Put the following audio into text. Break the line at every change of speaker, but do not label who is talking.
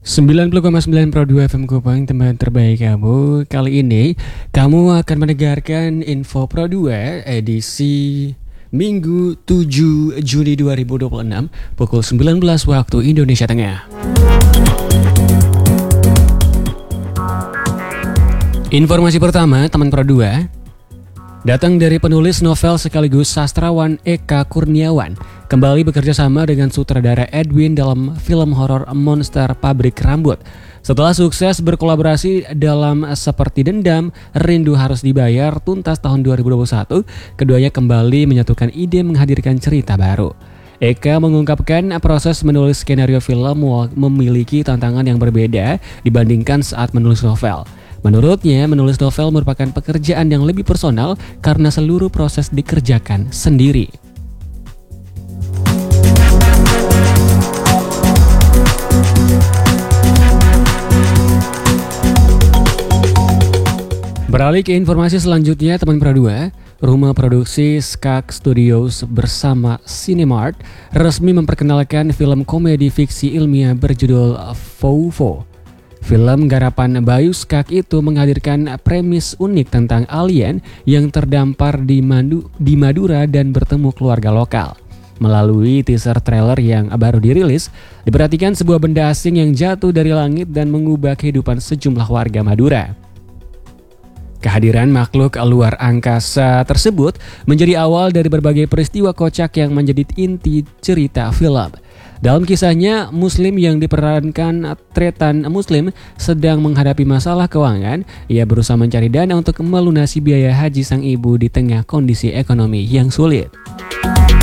90,9 Pro 2 FM Kupang, teman terbaik kamu. Kali ini kamu akan mendengarkan Info Pro 2 edisi Minggu 7 Juni 2026 pukul 19 waktu Indonesia Tengah. Informasi pertama, teman Pro 2, datang dari penulis novel sekaligus sastrawan Eka Kurniawan, kembali bekerja sama dengan sutradara Edwin dalam film horor Monster Pabrik Rambut. Setelah sukses berkolaborasi dalam Seperti Dendam, Rindu Harus Dibayar, tuntas tahun 2021, keduanya kembali menyatukan ide menghadirkan cerita baru. Eka mengungkapkan proses menulis skenario film memiliki tantangan yang berbeda dibandingkan saat menulis novel. Menurutnya, menulis novel merupakan pekerjaan yang lebih personal karena seluruh proses dikerjakan sendiri. Beralih ke informasi selanjutnya, teman Pro 2, rumah produksi Skak Studios bersama Cinemart resmi memperkenalkan film komedi fiksi ilmiah berjudul Fofo. Film garapan Bayu Skak itu menghadirkan premis unik tentang alien yang terdampar di Madura dan bertemu keluarga lokal. Melalui teaser trailer yang baru dirilis, diperhatikan sebuah benda asing yang jatuh dari langit dan mengubah kehidupan sejumlah warga Madura. Kehadiran makhluk luar angkasa tersebut menjadi awal dari berbagai peristiwa kocak yang menjadi inti cerita film. Dalam kisahnya, Muslim yang diperankan Tretan Muslim sedang menghadapi masalah keuangan. Ia berusaha mencari dana untuk melunasi biaya haji sang ibu di tengah kondisi ekonomi yang sulit.